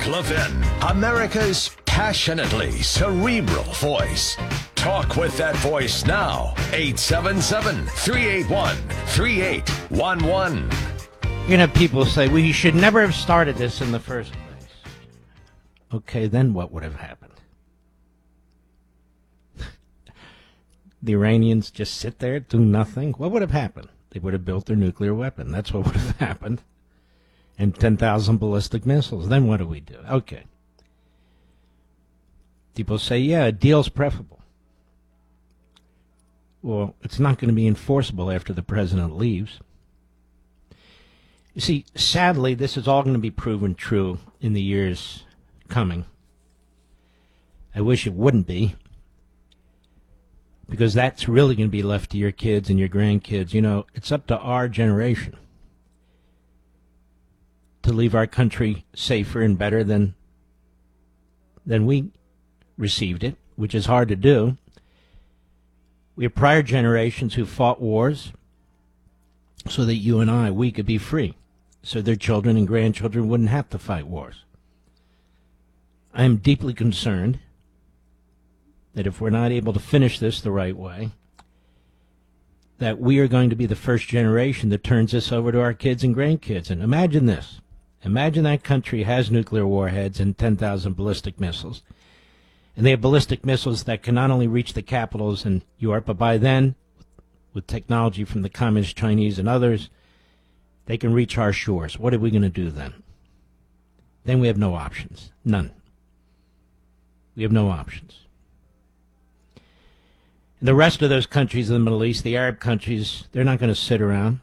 Levin, America's passionately cerebral voice. Talk with that voice now. 877-381-3811. You know, people say, well, you should never have started this in the first place. Okay, then what would have happened? The Iranians just sit there, do nothing? What would have happened? They would have built their nuclear weapon. That's what would have happened. And 10,000 ballistic missiles. Then what do we do? Okay. People say, yeah, a deal's preferable. Well, it's not going to be enforceable after the president leaves. You see, sadly, this is all going to be proven true in the years coming. I wish it wouldn't be, because that's really going to be left to your kids and your grandkids. You know, it's up to our generation to leave our country safer and better than we received it, which is hard to do. We have prior generations who fought wars so that you and we could be free, so their children and grandchildren wouldn't have to fight wars. I am deeply concerned that if we're not able to finish this the right way, that we are going to be the first generation that turns this over to our kids and grandkids. And imagine this. Imagine that country has nuclear warheads and 10,000 ballistic missiles. And they have ballistic missiles that can not only reach the capitals in Europe, but by then, with technology from the Communist Chinese and others, they can reach our shores. What are we going to do then? Then we have no options. None. We have no options. And the rest of those countries in the Middle East, the Arab countries, they're not going to sit around.